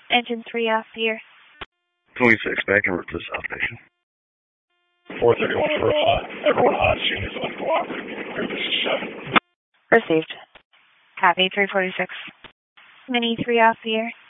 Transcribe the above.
Engine 3 off here. 26, back en route to the South Station. 431 for everyone on scene is uncooperative. This is 7. Received. Copy, 346. Mini 3 off here.